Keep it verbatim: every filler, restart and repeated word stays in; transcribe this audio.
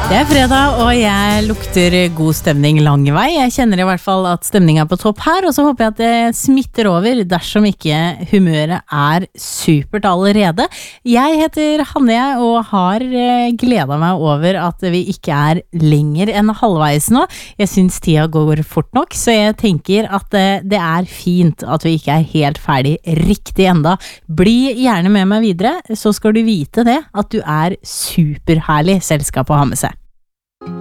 Det er fredag, og jeg lukter god stemning lang vei. Jeg kjenner i hvert fall at stemningen er på topp her, og så håper jeg at det smitter over dersom ikke humøret er supert allerede. Jeg heter Hanne og har gledet meg over at vi ikke er lenger enn halvveis nå. Jeg synes tida går fort nok, så jeg tenker at det er fint at vi ikke er helt ferdig riktig enda. Bli gjerne med meg videre, så skal du vite det, at du er superherlig selskap å ha med seg.